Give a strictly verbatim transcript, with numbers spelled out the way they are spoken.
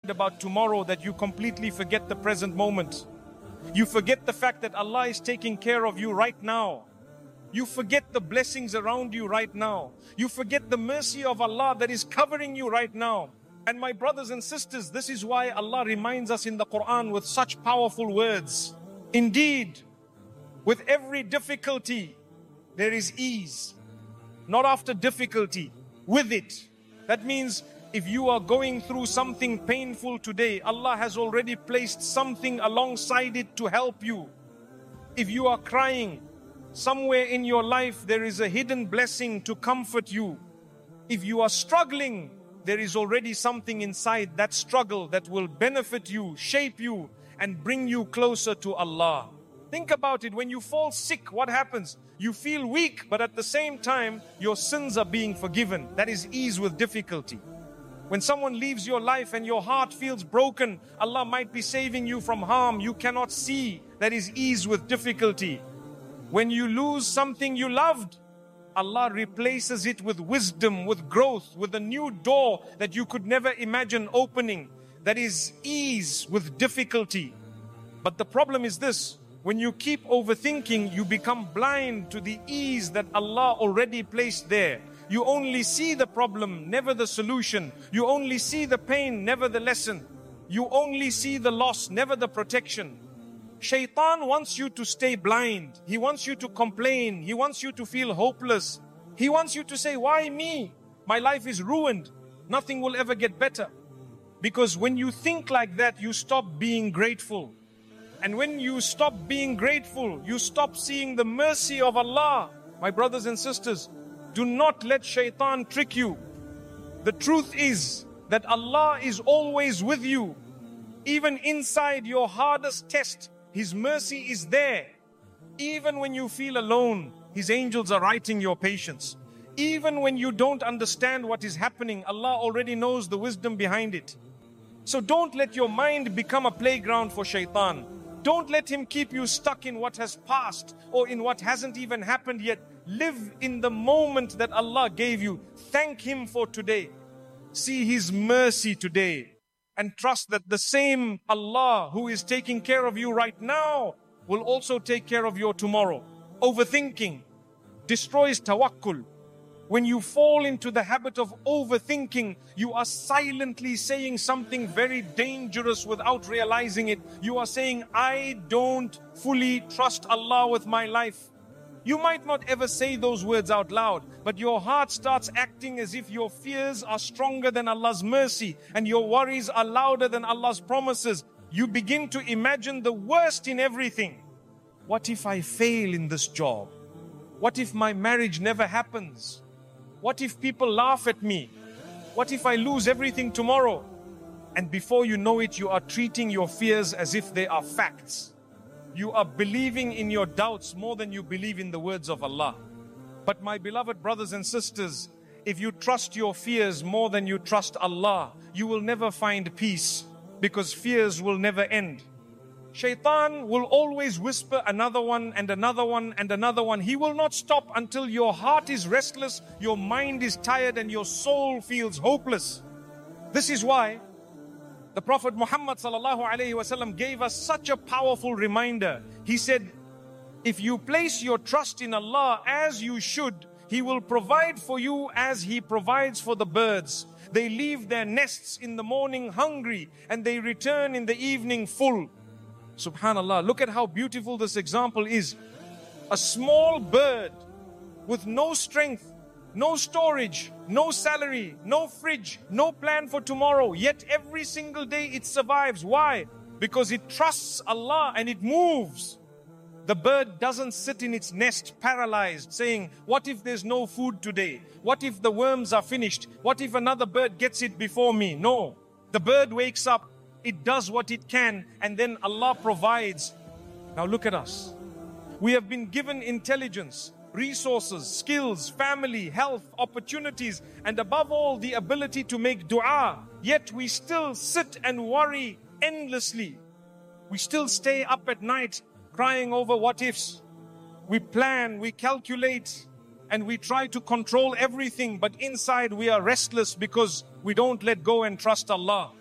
about tomorrow that you completely forget the present moment. You forget the fact that Allah is taking care of you right now. You forget the blessings around you right now. You forget the mercy of Allah that is covering you right now. And my brothers and sisters, this is why Allah reminds us in the Quran with such powerful words. Indeed, with every difficulty, there is ease. Not after difficulty, with it. That means if you are going through something painful today, Allah has already placed something alongside it to help you. If you are crying, somewhere in your life there is a hidden blessing to comfort you. If you are struggling, there is already something inside that struggle that will benefit you, shape you, and bring you closer to Allah. Think about it. When you fall sick, what happens? You feel weak, but at the same time, your sins are being forgiven. That is ease with difficulty. When someone leaves your life and your heart feels broken, Allah might be saving you from harm you cannot see. That is ease with difficulty. When you lose something you loved, Allah replaces it with wisdom, with growth, with a new door that you could never imagine opening. That is ease with difficulty. But the problem is this: when you keep overthinking, you become blind to the ease that Allah already placed there. You only see the problem, never the solution. You only see the pain, never the lesson. You only see the loss, never the protection. Shaitan wants you to stay blind. He wants you to complain. He wants you to feel hopeless. He wants you to say, why me? My life is ruined. Nothing will ever get better. Because when you think like that, you stop being grateful. And when you stop being grateful, you stop seeing the mercy of Allah. My brothers and sisters, do not let shaitan trick you. The truth is that Allah is always with you. Even inside your hardest test, His mercy is there. Even when you feel alone, His angels are writing your patience. Even when you don't understand what is happening, Allah already knows the wisdom behind it. So don't let your mind become a playground for shaitan. Don't let him keep you stuck in what has passed or in what hasn't even happened yet. Live in the moment that Allah gave you. Thank Him for today. See His mercy today. And trust that the same Allah who is taking care of you right now will also take care of your tomorrow. Overthinking destroys tawakkul. When you fall into the habit of overthinking, you are silently saying something very dangerous without realizing it. You are saying, I don't fully trust Allah with my life. You might not ever say those words out loud, but your heart starts acting as if your fears are stronger than Allah's mercy and your worries are louder than Allah's promises. You begin to imagine the worst in everything. What if I fail in this job? What if my marriage never happens? What if people laugh at me? What if I lose everything tomorrow? And before you know it, you are treating your fears as if they are facts. You are believing in your doubts more than you believe in the words of Allah. But my beloved brothers and sisters, if you trust your fears more than you trust Allah, you will never find peace, because fears will never end. Shaitan will always whisper another one and another one and another one. He will not stop until your heart is restless, your mind is tired, and your soul feels hopeless. This is why the Prophet Muhammad sallallahu alaihi wasallam gave us such a powerful reminder. He said, if you place your trust in Allah as you should, He will provide for you as He provides for the birds. They leave their nests in the morning hungry and they return in the evening full. Subhanallah, look at how beautiful this example is. A small bird with no strength, no storage, no salary, no fridge, no plan for tomorrow. Yet every single day it survives. Why? Because it trusts Allah and it moves. The bird doesn't sit in its nest paralyzed saying, what if there's no food today? What if the worms are finished? What if another bird gets it before me? No. The bird wakes up, it does what it can, and then Allah provides. Now look at us. We have been given intelligence, resources, skills, family, health, opportunities, and above all, the ability to make dua. Yet we still sit and worry endlessly. We still stay up at night crying over what ifs. We plan, we calculate, and we try to control everything, but inside we are restless because we don't let go and trust Allah.